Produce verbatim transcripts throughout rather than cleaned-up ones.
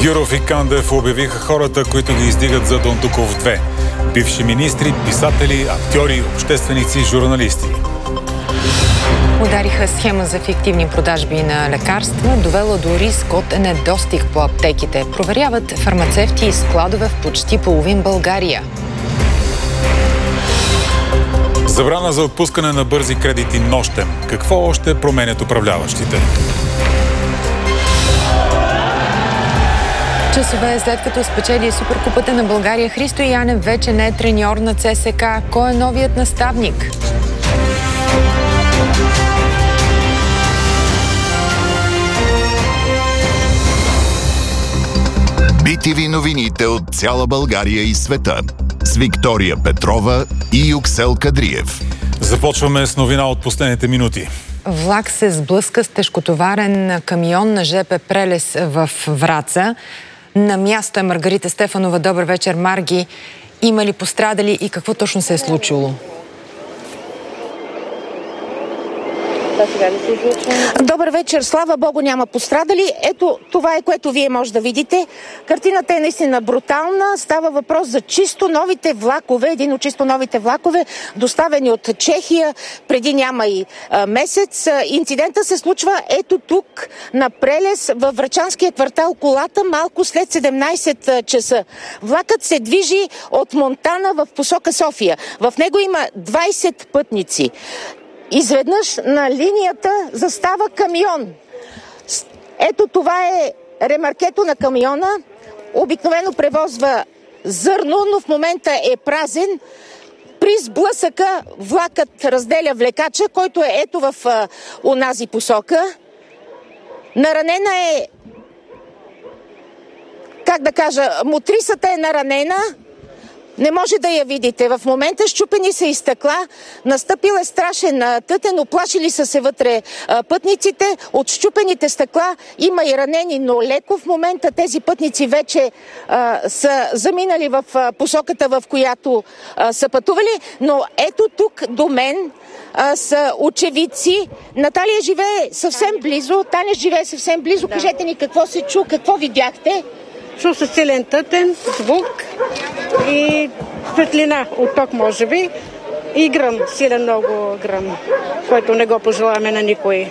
Гюров и Кандев обявиха хората, които ги издигат за Дондуков две. Бивши министри, писатели, актьори, общественици, журналисти. Удариха схема за фиктивни продажби на лекарства, довела до риск от недостиг по аптеките. Проверяват фармацевти и складове в почти половин България. Забрана за отпускане на бързи кредити нощем. Какво още променят управляващите? Часове след като спечели Суперкупата на България, Христо Янев вече не е треньор на ЦСКА. Кой е новият наставник? би ти ви новините от цяла България и света с Виктория Петрова и Юксел Кадриев. Започваме с новина от последните минути. Влак се сблъска с тежкотоварен камион на жп Прелес в Враца. На място е Маргарита Стефанова. Добър вечер, Марги. Има ли пострадали и какво точно се е случило? Добър вечер, слава Богу, няма пострадали. Ето, това е, което вие може да видите. Картината е наистина брутална. Става въпрос за чисто новите влакове, един от чисто новите влакове, доставени от Чехия преди няма и а, месец. Инцидента се случва ето тук, на Прелес, във Врачанския квартал Колата, малко след седемнайсет часа. Влакът се движи от Монтана в посока София. В него има двайсет пътници. Изведнъж на линията застава камион. Ето това е ремаркето на камиона. Обикновено превозва зърно, но в момента е празен. При сблъсъка влакът разделя влекача, който е ето в а, онази посока. Наранена е, как да кажа, мотрисата е наранена. Не може да я видите. В момента счупени са и стъкла. Настъпил е страшен тътен. Оплашили са се вътре а, пътниците. От счупените стъкла има и ранени, но леко. В момента тези пътници вече а, са заминали в а, посоката, в която а, са пътували. Но ето тук до мен а, са очевидци. Наталия живее съвсем близо. Таня живее съвсем близо. Да. Кажете ни какво се чу, какво видяхте? Чу се силен тътен, звук и светлина от ток, може би, и гръм, силен много гръм, който не го пожелаваме на никой.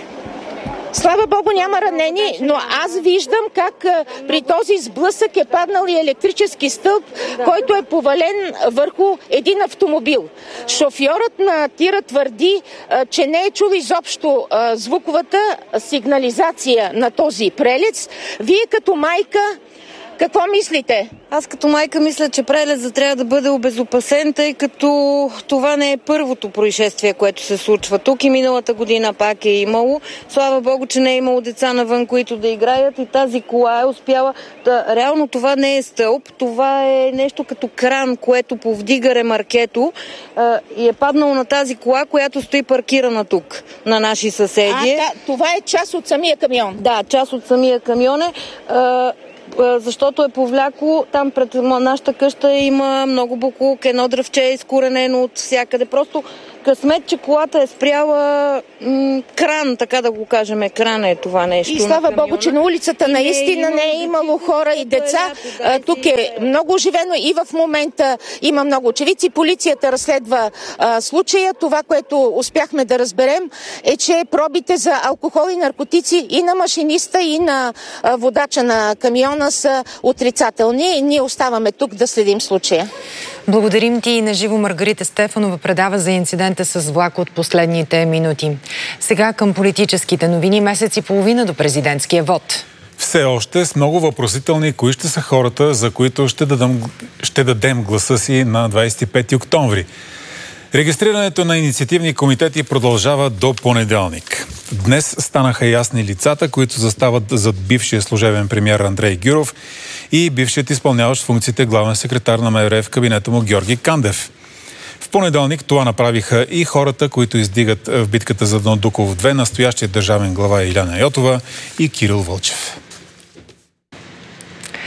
Слава Богу, няма ранени, но аз виждам как а, при този сблъсък е паднал и електрически стълб, да, който е повален върху един автомобил. Шофьорът на тира твърди, а, че не е чул изобщо а, звуковата сигнализация на този прелец. Вие като майка, какво мислите? Аз като майка мисля, че прелезът трябва да бъде обезопасен, тъй като това не е първото происшествие, което се случва тук, и миналата година пак е имало. Слава Богу, че не е имало деца навън, които да играят, и тази кола е успяла да... Реално това не е стълб, това е нещо като кран, което повдига ремаркето, а, и е паднало на тази кола, която стои паркирана тук, на наши съседи. А, да, това е част от самия камион? Да, част от самия камион е. А, защото е повлякло. Там пред нашата къща има много буклук, едно дръвче е изкоренено от всякъде. Просто късмет, че колата е спряла м- кран, така да го кажем. Кран е това нещо. И слава Богу, че на улицата наистина не е имало хора и деца. А, тук е много оживено и в момента има много очевидци. Полицията разследва а, случая. Това, което успяхме да разберем, е, че пробите за алкохол и наркотици и на машиниста, и на а, водача на камиона са отрицателни. Ние оставаме тук да следим случая. Благодарим ти. И на живо Маргарита Стефанова предава за инцидента с влак от последните минути. Сега към политическите новини. Месец и половина до президентския вод. Все още с много въпросителни кои ще са хората, за които ще дадем, ще дадем гласа си на двайсет и пети октомври. Регистрирането на инициативни комитети продължава до понеделник. Днес станаха ясни лицата, които застават зад бившия служебен премиер Андрей Гюров и бившият изпълняващ функциите главен секретар на МВР в кабинета му Георги Кандев. В понеделник това направиха и хората, които издигат в битката за Дондуков две настоящия държавен глава Илияна Йотова и Кирил Вълчев.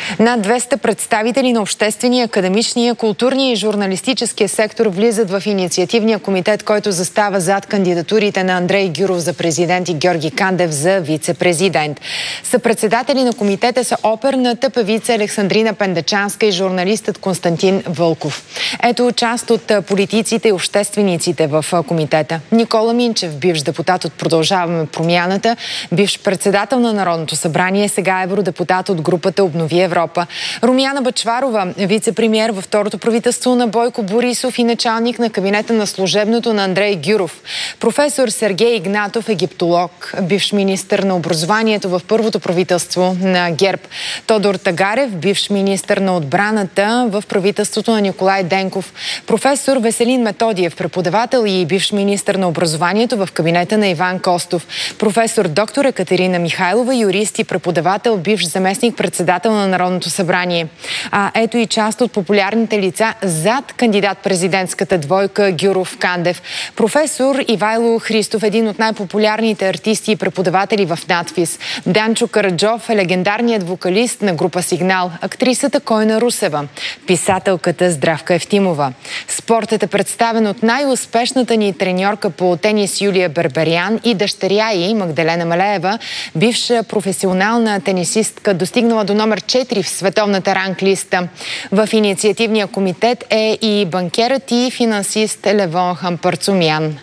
Над двеста представители на обществения, академичния, културния и журналистическия сектор влизат в инициативния комитет, който застава зад кандидатурите на Андрей Гюров за президент и Георги Кандев за вице-президент. Съпредседатели на комитета са оперната певица Александрина Пендачанска и журналистът Константин Вълков. Ето част от политиците и обществениците в комитета. Никола Минчев, бивш депутат от Продължаваме промяната, бивш председател на Народното събрание, сега евродепутат от групата Обнови Европа. Румяна Бъчварова, вице-премиер във второто правителство на Бойко Борисов и началник на кабинета на служебното на Андрей Гюров. Професор Сергей Игнатов, египтолог, бивш министър на образованието в първото правителство на ГЕРБ. Тодор Тагарев, бивш министър на отбраната в правителството на Николай Денков. Професор Веселин Методиев, преподавател и бивш министър на образованието в кабинета на Иван Костов. Професор доктор Екатерина Михайлова, юрист и преподавател, бивш заместник председател на Народното събрание. А ето и част от популярните лица зад кандидат-президентската двойка Гюров-Кандев. Професор Ивайло Христов, един от най-популярните артисти и преподаватели в надфис. Данчо Караджов е легендарният вокалист на група Сигнал. Актрисата Койна Русева. Писателката Здравка Евтимова. Спортът е представен от най-успешната ни треньорка по тенис Юлия Берберян и дъщеря й Магдалена Малеева, бивша професионална тенисистка, достигнала до номер четири в световната ранглиста. В инициативния комитет е и банкерът и финансист Левон Хампарцумян.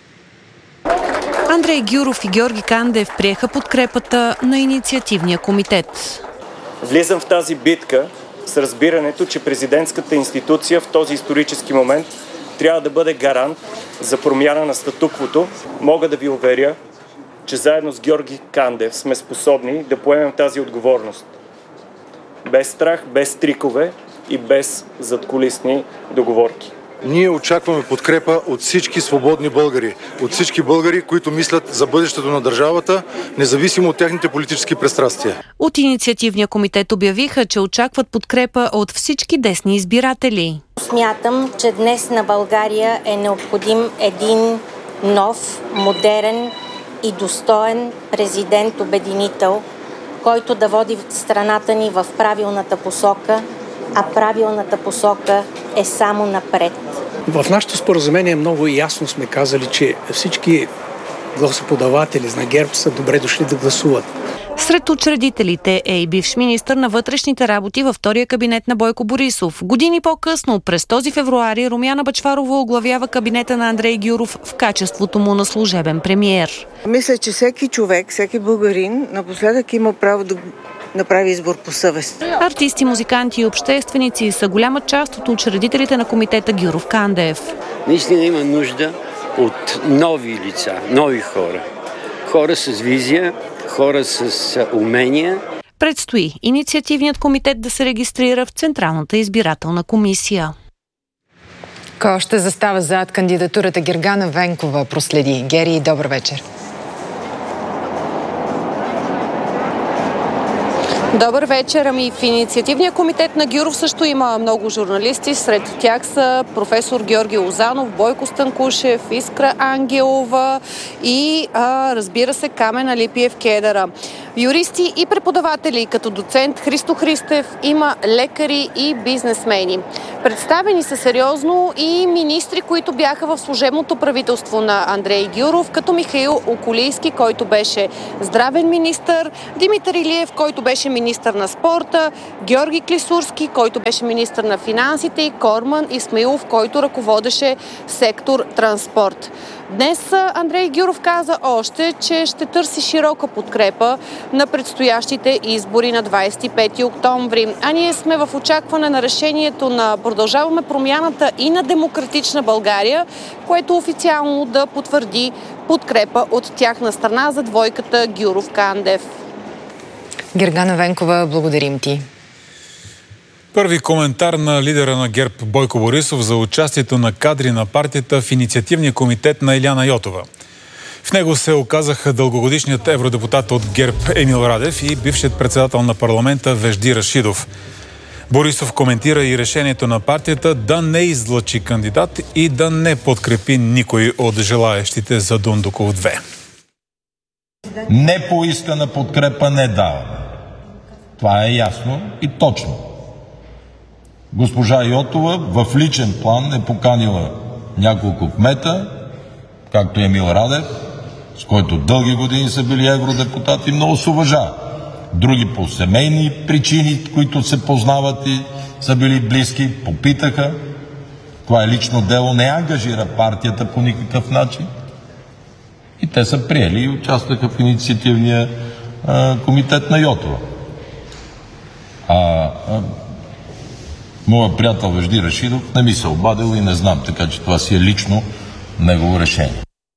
Андрей Гюров и Георги Кандев приеха подкрепата на инициативния комитет. Влизам в тази битка с разбирането, че президентската институция в този исторически момент трябва да бъде гарант за промяна на статуквото. Мога да ви уверя, че заедно с Георги Кандев сме способни да поемем тази отговорност. Без страх, без трикове и без задкулисни договорки. Ние очакваме подкрепа от всички свободни българи, от всички българи, които мислят за бъдещето на държавата, независимо от техните политически пристрастия. От инициативния комитет обявиха, че очакват подкрепа от всички десни избиратели. Смятам, че днес на България е необходим един нов, модерен и достоен президент-обединител, който да води страната ни в правилната посока, а правилната посока е само напред. В нашето споразумение много ясно сме казали, че всички гласоподаватели на ГЕРБ са добре дошли да гласуват. Сред учредителите е и бивш министър на вътрешните работи във втория кабинет на Бойко Борисов. Години по-късно, през този февруари, Румяна Бъчварова оглавява кабинета на Андрей Гюров в качеството му на служебен премиер. Мисля, че всеки човек, всеки българин напоследък има право да направи избор по съвест. Артисти, музиканти и общественици са голяма част от учредителите на комитета Гюров-Кандев. Наистина има нужда от нови лица, нови хора. Хора с визия, хора с умения. Предстои инициативният комитет да се регистрира в Централната избирателна комисия. Кой още застава зад кандидатурата? Гергана Венкова проследи. Гери, добър вечер. Добър вечер. Ами в инициативния комитет на Гюров също има много журналисти. Сред тях са професор Георги Лозанов, Бойко Станкушев, Искра Ангелова и а, разбира се Камен Алипиев Кедъра. Юристи и преподаватели като доцент Христо Христев, има лекари и бизнесмени. Представени са сериозно и министри, които бяха в служебното правителство на Андрей Гюров, като Михаил Околийски, който беше здравен министър, Димитър Илиев, който беше министър на спорта, Георги Клисурски, който беше министър на финансите и Корман Исмаилов, който ръководеше сектор транспорт. Днес Андрей Гюров каза още, че ще търси широка подкрепа на предстоящите избори на двадесет и пети октомври. А ние сме в очакване на решението на Продължаваме промяната и на Демократична България, което официално да потвърди подкрепа от тяхна страна за двойката Гюров-Кандев. Гергана Венкова, благодарим ти. Първи коментар на лидера на ГЕРБ Бойко Борисов за участието на кадри на партията в инициативния комитет на Илияна Йотова. В него се оказаха дългогодишният евродепутат от ГЕРБ Емил Радев и бившият председател на парламента Вежди Рашидов. Борисов коментира и решението на партията да не излъчи кандидат и да не подкрепи никой от желаещите за Дундуков две. Не поискана подкрепа не даваме. Това е ясно и точно. Госпожа Йотова в личен план е поканила няколко кмета, както Емил Радев, с който дълги години са били евродепутати, много се уважава. Други по семейни причини, които се познават и са били близки, попитаха. Това е лично дело, не ангажира партията по никакъв начин. И те са приели и участваха в инициативния а, комитет на Йотова. А, а моят приятел Вежди Рашидов не ми се обадил и не знам, така че това си е лично негово решение.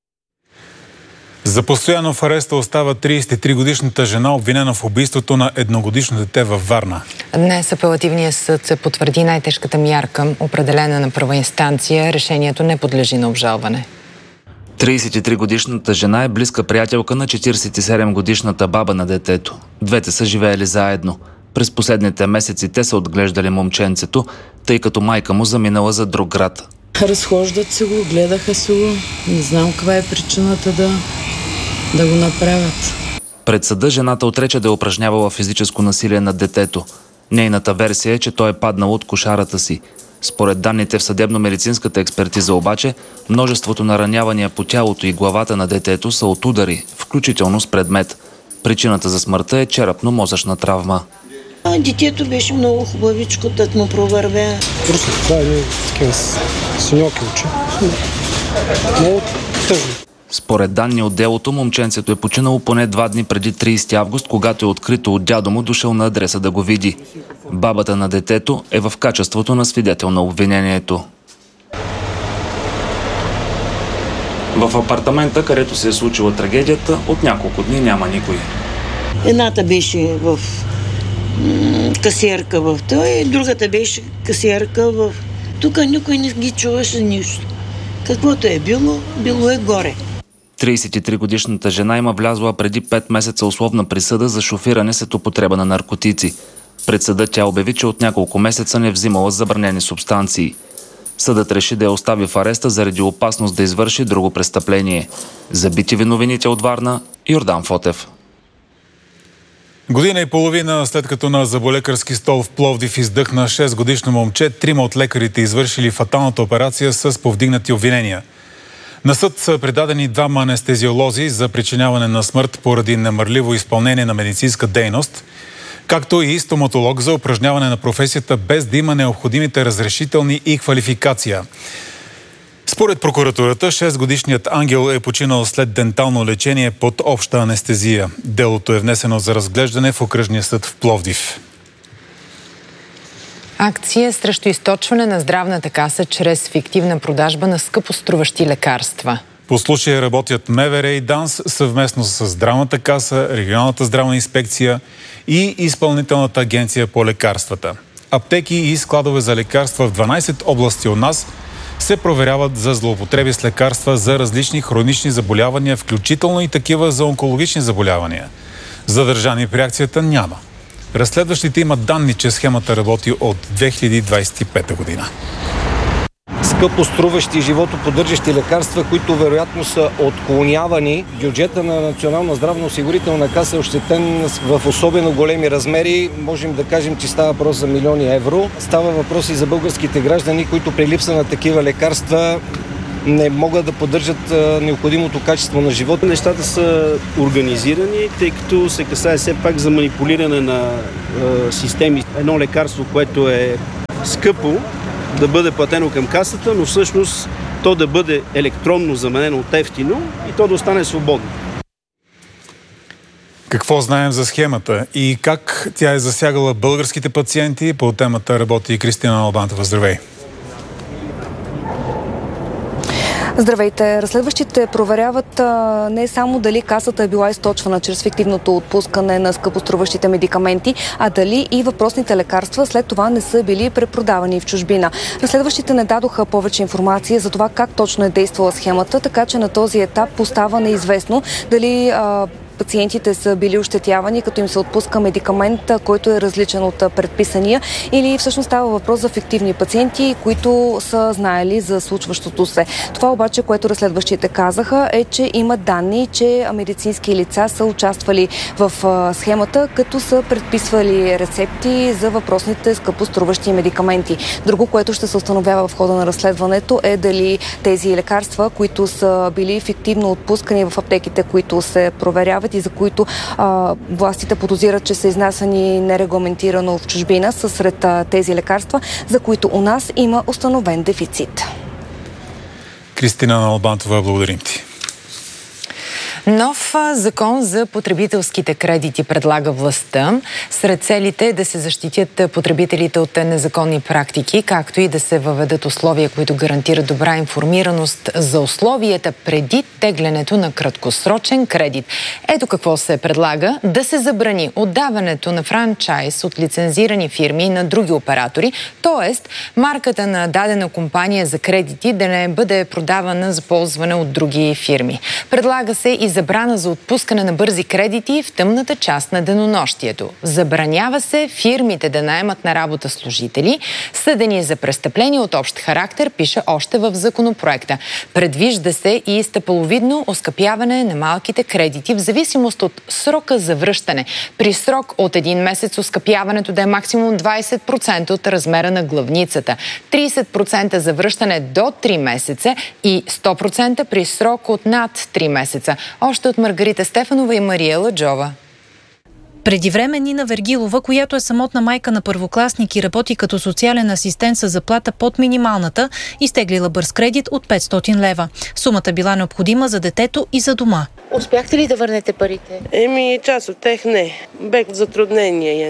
За постоянно в ареста остава тридесет и три годишната жена, обвинена в убийството на едногодишно дете във Варна. Днес апелативният съд се потвърди най-тежката мярка, определена на първа инстанция. Решението не подлежи на обжалване. тридесет и три годишната жена е близка приятелка на четиридесет и седем годишната баба на детето. Двете са живеели заедно. През последните месеци те са отглеждали момченцето, тъй като майка му заминала за друг град. Разхождат се го, гледаха се го. Не знам каква е причината да, да го направят. Пред съда жената отрече да е упражнявала физическо насилие над детето. Нейната версия е, че той е паднал от кошарата си. Според данните в съдебно-медицинската експертиза обаче, множеството наранявания по тялото и главата на детето са от удари, включително с предмет. Причината за смъртта е черепно-мозъчна травма. Детето беше много хубавичко, тът му провървя. Просто това е такива синьоки очи. Много тъжно. Според данни от делото, момченцето е починало поне два дни преди тридесети август, когато е открито от дядо му, дошъл на адреса да го види. Бабата на детето е в качеството на свидетел на обвинението. В апартамента, където се е случила трагедията, от няколко дни няма никой. Едната беше в касиерка в той, другата беше касиерка в... Тук никой не ги чуваше нищо. Каквото е било, било е горе. тридесет и три годишната жена има влязла преди пет месеца условна присъда за шофиране след употреба на наркотици. Пред съда тя обяви, че от няколко месеца не взимала забранени субстанции. Съдът реши да я остави в ареста заради опасност да извърши друго престъпление. За би ти ви новините от Варна, Йордан Фотев. Година и половина след като на заболекарски стол в Пловдив издъхна шестгодишно момче, трима от лекарите извършили фаталната операция с повдигнати обвинения. На съд са предадени двама анестезиолози за причиняване на смърт поради немарливо изпълнение на медицинска дейност, както и стоматолог за упражняване на професията без да има необходимите разрешителни и квалификация. Според прокуратурата, шестгодишният Ангел е починал след дентално лечение под обща анестезия. Делото е внесено за разглеждане в окръжния съд в Пловдив. Акция срещу източване на здравната каса чрез фиктивна продажба на скъпоструващи лекарства. По случая работят МВР и ДАНС съвместно с Здравната каса, Регионалната здравна инспекция и Изпълнителната агенция по лекарствата. Аптеки и складове за лекарства в дванадесет области у нас се проверяват за злоупотреби с лекарства за различни хронични заболявания, включително и такива за онкологични заболявания. Задържани при акцията няма. Разследващите имат данни, че схемата работи от две хиляди двадесет и пета година. Скъпо струващи и животоподдържащи лекарства, които вероятно са отклонявани. Бюджета на Национална здравноосигурителна каса е ощетен в особено големи размери. Можем да кажем, че става въпрос за милиони евро. Става въпрос и за българските граждани, които при липса на такива лекарства не могат да поддържат необходимото качество на живота. Нещата са организирани, тъй като се касае все пак за манипулиране на е, системи. Едно лекарство, което е скъпо, да бъде платено към касата, но всъщност то да бъде електронно заменено от ефтино и то да остане свободно. Какво знаем за схемата и как тя е засягала българските пациенти? По темата работи и Кристина Налбантова. Здравей! Здравейте! Разследващите проверяват а, не само дали касата е била източвана чрез фиктивното отпускане на скъпоструващите медикаменти, а дали и въпросните лекарства след това не са били препродавани в чужбина. Разследващите не дадоха повече информация за това как точно е действала схемата, така че на този етап остава неизвестно дали а, пациентите са били ощетявани, като им се отпуска медикамент, който е различен от предписания, или всъщност става въпрос за фиктивни пациенти, които са знаели за случващото се. Това обаче, което разследващите казаха, е, че има данни, че медицински лица са участвали в схемата, като са предписвали рецепти за въпросните скъпоструващи медикаменти. Друго, което ще се установява в хода на разследването, е дали тези лекарства, които са били фиктивно отпускани в аптеките, които се проверяват и за които а, властите подозират, че са изнасяни нерегламентирано в чужбина, са сред а, тези лекарства, за които у нас има установен дефицит. Кристина Налбантова, благодарим ти. Нов закон за потребителските кредити предлага властта. Сред целите е да се защитят потребителите от незаконни практики, както и да се въведат условия, които гарантират добра информираност за условията преди теглянето на краткосрочен кредит. Ето какво се предлага: да се забрани отдаването на франчайз от лицензирани фирми на други оператори, т.е. марката на дадена компания за кредити да не бъде продавана за ползване от други фирми. Предлага се и забрана за отпускане на бързи кредити в тъмната част на денонощието. Забранява се фирмите да наемат на работа служители, съдени за престъпления от общ характер, пише още в законопроекта. Предвижда се и стъпаловидно оскъпяване на малките кредити в зависимост от срока за връщане. При срок от един месец оскъпяването да е максимум двадесет процента от размера на главницата, тридесет процента за връщане до три месеца и сто процента при срок от над три месеца. Още от Маргарита Стефанова и Мария Ладжова. Преди време Нина Вергилова, която е самотна майка на първокласник и работи като социален асистент с заплата под минималната, изтеглила бърз кредит от петстотин лева. Сумата била необходима за детето и за дома. Успяхте ли да върнете парите? Еми, част от тях не. Бех в затруднение.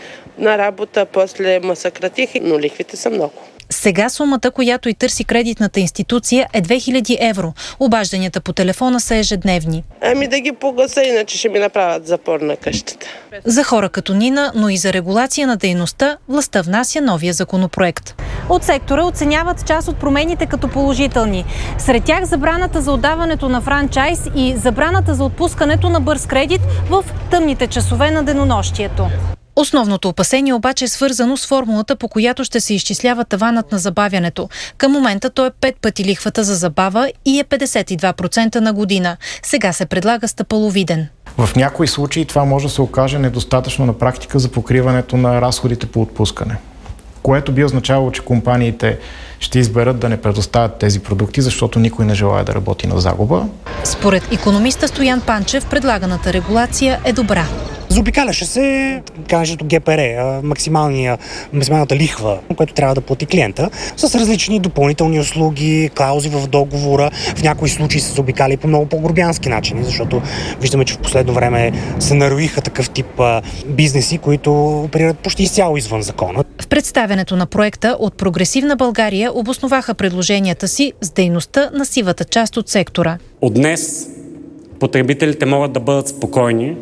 На работа после ма съкратих, но лихвите са много. Сега сумата, която и търси кредитната институция, е две хиляди евро. Обажданията по телефона са ежедневни. Ами да ги погаса, иначе ще ми направят запор на къщата. За хора като Нина, но и за регулация на дейността, властта внася новия законопроект. От сектора оценяват част от промените като положителни. Сред тях забраната за отдаването на франчайз и забраната за отпускането на бърз кредит в тъмните часове на денонощието. Основното опасение обаче е свързано с формулата, по която ще се изчислява таванът на забавянето. Към момента то е пет пъти лихвата за забава и е петдесет и два процента на година. Сега се предлага стъпаловиден. В някои случаи това може да се окаже недостатъчно на практика за покриването на разходите по отпускане, което би означавало, че компаниите ще изберат да не предоставят тези продукти, защото никой не желае да работи на загуба. Според икономиста Стоян Панчев, предлаганата регулация е добра. Заобикаляше се, кажето Ге Пе Ре, максималната лихва, която трябва да плати клиента, с различни допълнителни услуги, клаузи в договора. В някои случаи се заобикали по много по-горбянски начини, защото виждаме, че в последно време се нароиха такъв тип бизнеси, които оперират почти изцяло извън закона. В представянето на проекта от Прогресивна България обосноваха предложенията си с дейността на сивата част от сектора. От днес потребителите могат да бъдат спокойни,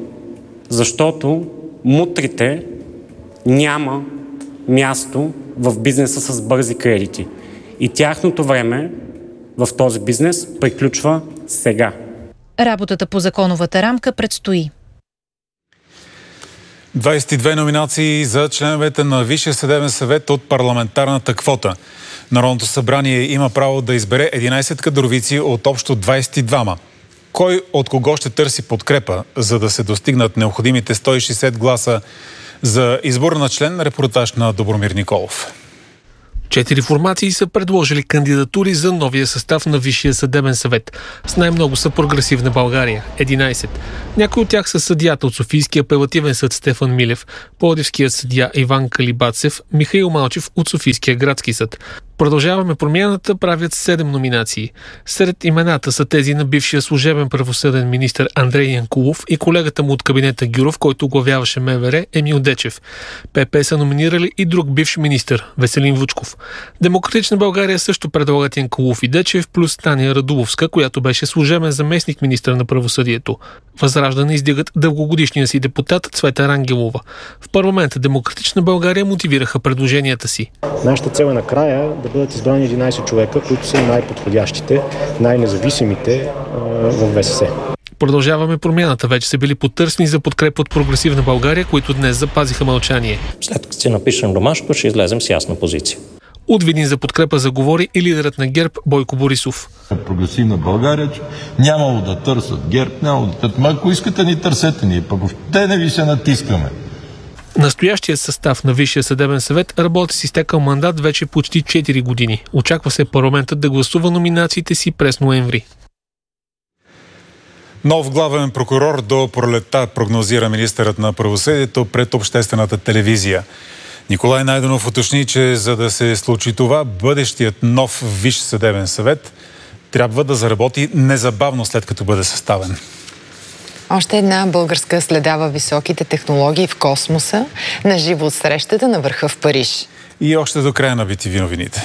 защото мутрите няма място в бизнеса с бързи кредити. И тяхното време в този бизнес приключва сега. Работата по законовата рамка предстои. двадесет и две номинации за членовете на Висшия съдебен съвет от парламентарната квота. Народното събрание има право да избере единадесет кадровици от общо двадесет и двама. Кой от кого ще търси подкрепа, за да се достигнат необходимите сто и шестдесет гласа за избор на член? Репортаж на Добромир Николов. Четири формации са предложили кандидатури за новия състав на Висшия съдебен съвет. С най-много са Прогресивна България – единадесет. Някои от тях са съдията от Софийския апелативен съд Стефан Милев, пловдивският съдия Иван Калибацев, Михаил Малчев от Софийския градски съд. Продължаваме промяната правят седем номинации. Сред имената са тези на бившия служебен правосъден министър Андрей Янкулов и колегата му от кабинета Гюров, който оглавяваше Ем Вэ Ре, Емил Дечев. Пе Пе са номинирали и друг бивш министър Веселин Вучков. Демократична България също предлагат Янкулов и Дечев, плюс Таня Радуловска, която беше служебен заместник министър на правосъдието. Възраждане издигат дългогодишния си депутат Цвета Рангелова. В парламента Демократична България мотивираха предложенията си. Нашата цел е накрая да бъдат избрани единадесет човека, които са най-подходящите, най-независимите в Ве Се Се. Продължаваме промяната вече са били потърсени за подкрепа от Прогресивна България, които днес запазиха мълчание. След като си напишем ромашко, ще излезем с ясна позиция. От Видин за подкрепа заговори и лидерът на ГЕРБ Бойко Борисов. Прогресивна България, че нямало да търсят ГЕРБ, нямало да търсят. Ма ако искате ни търсете ни, пък те не ви се натискаме. Настоящият състав на Висшия съдебен съвет работи с изтекал мандат вече почти четири години. Очаква се парламентът да гласува номинациите си през ноември. Нов главен прокурор до пролетта, прогнозира министърът на правосъдието пред обществената телевизия. Николай Найденов уточни, че за да се случи това, бъдещият нов Висш съдебен съвет трябва да заработи незабавно след като бъде съставен. Още една българска следа във високите технологии в космоса, на живо от срещата на върха в Париж. И още до края на би ти ви новините.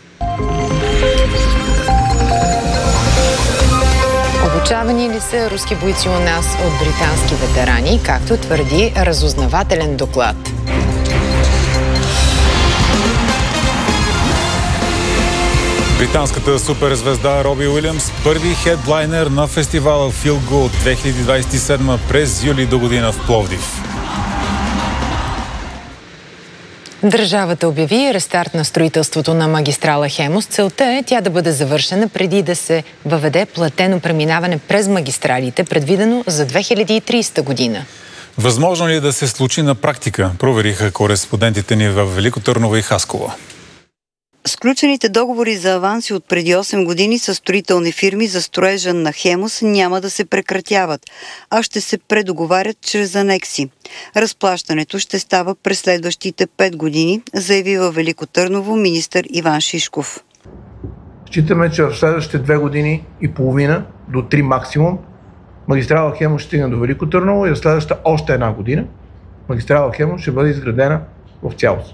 Обучавани ли са руски бойци у нас от британски ветерани, както твърди разузнавателен доклад? Британската суперзвезда Роби Уилямс, първи хедлайнер на фестивала Feel Good две хиляди двадесет и седма през юли до година в Пловдив. Държавата обяви рестарт на строителството на магистрала Хемус. Целта е тя да бъде завършена преди да се въведе платено преминаване през магистралите, предвидено за две хиляди и тридесета година. Възможно ли е да се случи на практика? Провериха кореспондентите ни в Велико Търново и Хасково. Сключените договори за аванси от преди осем години с строителни фирми за строежа на Хемус няма да се прекратяват, а ще се предоговарят чрез анекси. Разплащането ще става през следващите пет години, заяви във Велико Търново министър Иван Шишков. Считаме, че в следващите две години и половина до три максимум магистрала Хемус ще стигне до Велико Търново и в следващата още една година магистрала Хемус ще бъде изградена в цялост.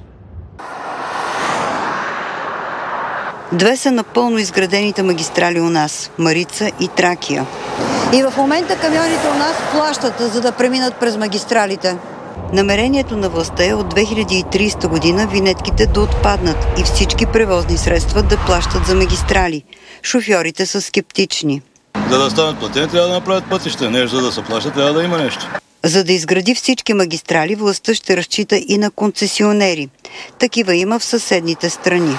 Две са напълно изградените магистрали у нас – Марица и Тракия. И в момента камионите у нас плащат, за да преминат през магистралите. Намерението на властта е от две хиляди и тридесета година винетките да отпаднат и всички превозни средства да плащат за магистрали. Шофьорите са скептични. За да станат платени, трябва да направят пътища. Не, за да се плаща, трябва да има нещо. За да изгради всички магистрали, властта ще разчита и на концесионери. Такива има в съседните страни.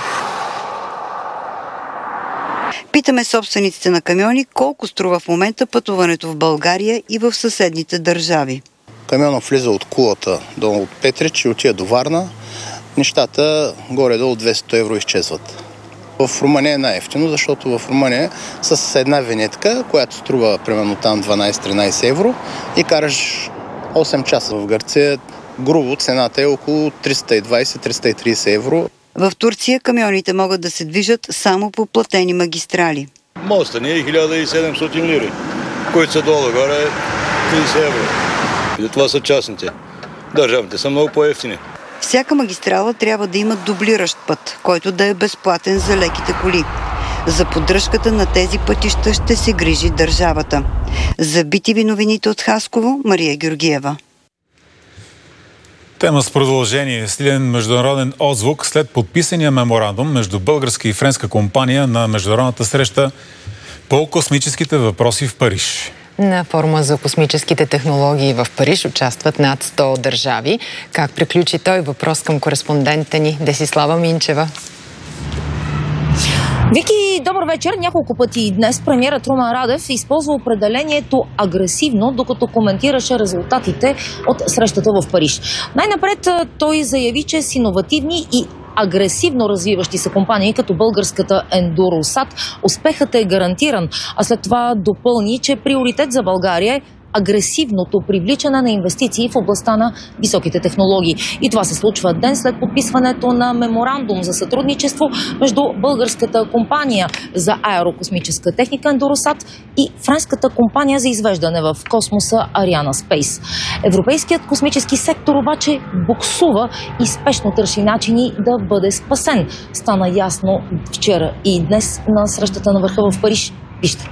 Питаме собствениците на камиони колко струва в момента пътуването в България и в съседните държави. Камионът влиза от Кулата до от Петрич и отива до Варна. Нещата горе-долу двеста евро изчезват. В Румъния е най-ефтино, защото в Румъния с една винетка, която струва примерно там дванадесет-тринадесет евро и караш осем часа. В Гърция грубо цената е около триста и двадесет до триста и тридесет евро. В Турция камионите могат да се движат само по платени магистрали. Моста ни е хиляда и седемстотин лири, които са долу-горе тридесет евро. И това са частните. Държавните са много по-евтини. Всяка магистрала трябва да има дублиращ път, който да е безплатен за леките коли. За поддръжката на тези пътища ще се грижи държавата. За би ти ви новините от Хасково, Мария Георгиева. Тема с продължение. Силен международен отзвук след подписания меморандум между българска и френска компания на международната среща по космическите въпроси в Париж. На форума за космическите технологии в Париж участват над сто държави. Как приключи той? Въпрос към кореспондента ни Десислава Минчева. Вики, добър вечер. Няколко пъти днес премиерът Румен Радев използва определението агресивно, докато коментираше резултатите от срещата в Париж. Най-напред той заяви, че с иновативни и агресивно развиващи се компании, като българската Endurosat, успехът е гарантиран, а след това допълни, че приоритет за България е агресивното привличане на инвестиции в областта на високите технологии. И това се случва ден след подписването на меморандум за сътрудничество между българската компания за аерокосмическа техника Endurosat и френската компания за извеждане в космоса Arianespace. Европейският космически сектор обаче буксува и спешно търси начини да бъде спасен. Стана ясно вчера и днес на срещата на върха в Париж. Вижте.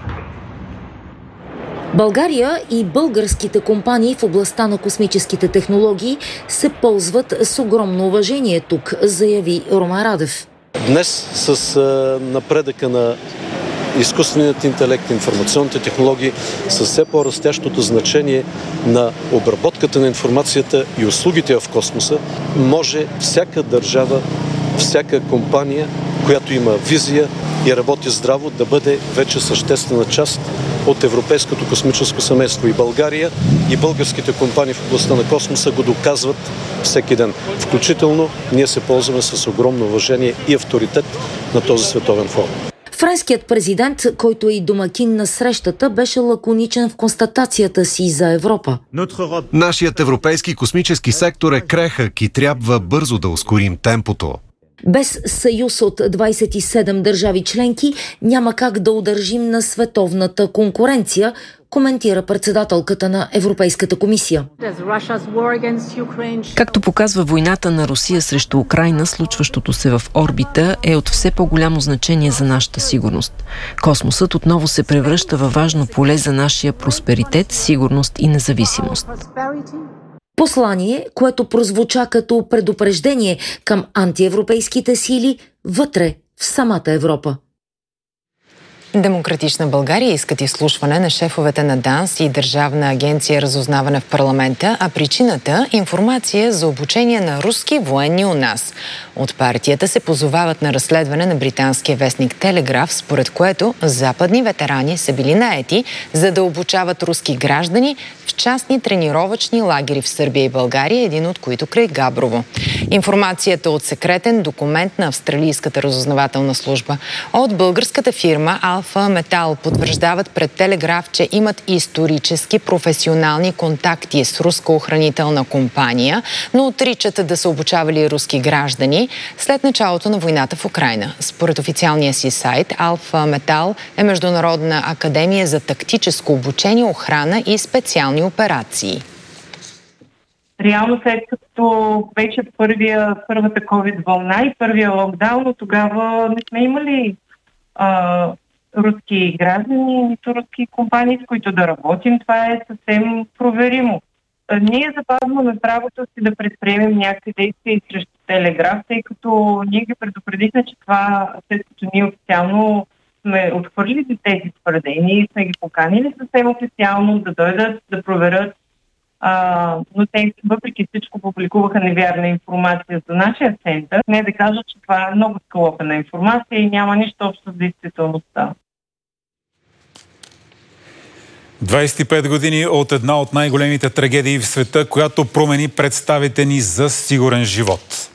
България и българските компании в областта на космическите технологии се ползват с огромно уважение тук, заяви Румен Радев. Днес с напредъка на изкуственият интелект, информационните технологии, с все по-растящото значение на обработката на информацията и услугите в космоса, може всяка държава, всяка компания, която има визия и работи здраво, да бъде вече съществена част от европейското космическо семейство. И България, и българските компании в областта на космоса го доказват всеки ден. Включително ние се ползваме с огромно уважение и авторитет на този световен форум. Френският президент, който е и домакин на срещата, беше лаконичен в констатацията си за Европа. Нашият европейски космически сектор е крехък и трябва бързо да ускорим темпото. Без съюз от двадесет и седем държави членки няма как да удържим на световната конкуренция, коментира председателката на Европейската комисия. Както показва войната на Русия срещу Украйна, случващото се в орбита е от все по-голямо значение за нашата сигурност. Космосът отново се превръща във важно поле за нашия просперитет, сигурност и независимост. Послание, което прозвуча като предупреждение към антиевропейските сили вътре в самата Европа. Демократична България искат изслушване на шефовете на ДАНС и Държавна агенция разузнаване в парламента, а причината – информация за обучение на руски военни у нас. От партията се позовават на разследване на британския вестник Телеграф, според което западни ветерани са били наети, за да обучават руски граждани в частни тренировъчни лагери в Сърбия и България, един от които край Габрово. Информацията от секретен документ на австралийската разузнавателна служба. От българската фирма Алфа Метал потвърждават пред Телеграф, че имат исторически професионални контакти с руска охранителна компания, но отричат да са обучавали руски граждани след началото на войната в Украйна. Според официалния си сайт, Алфа Метал е Международна академия за тактическо обучение, охрана и специални операции. Реално след като вече първия, първата COVID вълна и първия локдаун, но тогава не сме имали а, руски граждани, нито руски компании, с които да работим. Това е съвсем проверимо. А, ние запазваме правото си да предприемем някакви действия и срещу Телеграф, тъй като ние ги предупредихме, че това, след като ние официално сме отхвърлили тези твърдения и сме ги поканили съвсем официално да дойдат да проверят. А, но те въпреки всичко публикуваха невярна информация за нашия център. Не да кажа, че това е много скалъпена информация и няма нищо общо с действителността. двадесет и пет години от една от най-големите трагедии в света, която промени представите ни за сигурен живот.